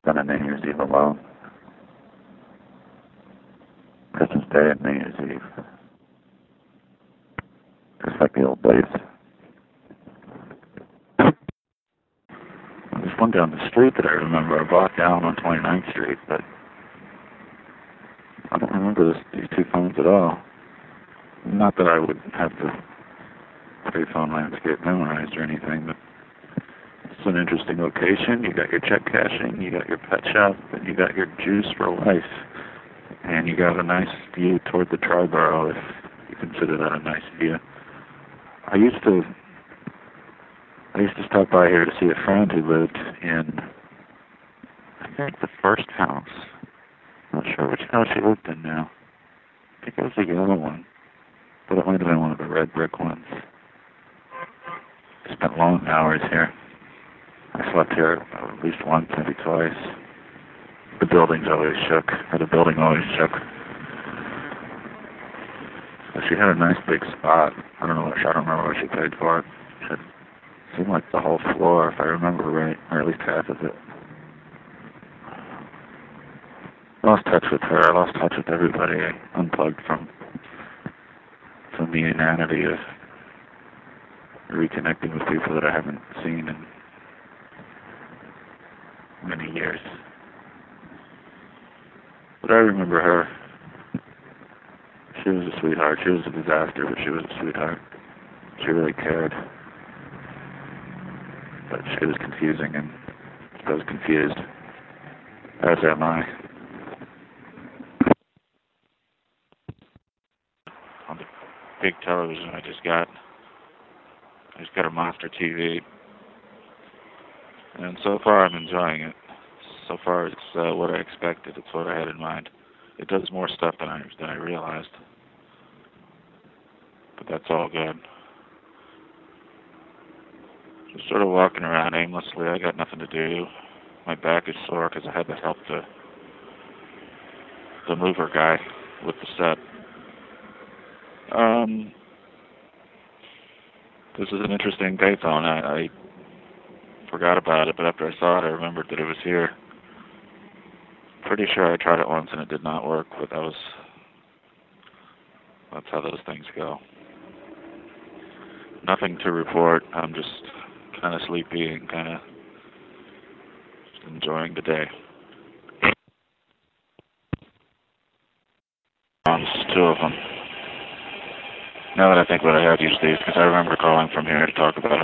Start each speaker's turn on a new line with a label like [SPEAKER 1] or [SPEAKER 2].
[SPEAKER 1] Spent a New Year's Eve alone. Christmas Day and New Year's Eve. Just like the old days. There's one down the street that I remember. I bought down on 29th Street, but I don't remember these two phones at all. Not that I would have the payphone landscape memorized or anything, but it's an interesting location. You got your check cashing, you got your pet shop, and you got your juice for life. And you got a nice view toward the Triborough, if you consider that a nice view. I used to stop by here to see a friend who lived in, I think, the first house. I'm not sure which house she lived in now. I think it was the yellow one, but it might have been one of the red brick ones. I spent long hours here. I slept here at least once, maybe twice. The building always shook. So she had a nice big spot. I don't remember what she paid for it. It seemed like the whole floor, if I remember right, or at least half of it. I lost touch with her. I lost touch with everybody. I unplugged from the inanity of reconnecting with people that I haven't seen in many years. But I remember her. She was a sweetheart. She was a disaster, but she was a sweetheart. She really cared. But she was confusing, and I was confused. As am I. On the big television I just got a monster TV. And so far I'm enjoying it. So far it's what I expected. It's what I had in mind. It does more stuff than I realized. But that's all good. Just sort of walking around aimlessly. I got nothing to do. My back is sore because I had to help the mover guy with the set. This is an interesting payphone. I forgot about it, but after I saw it, I remembered that it was here. Pretty sure I tried it once and it did not work, but that's how those things go. Nothing to report. I'm just kind of sleepy and kind of enjoying the day. Two of them. Now that I think what I have used these, because I remember calling from here to talk about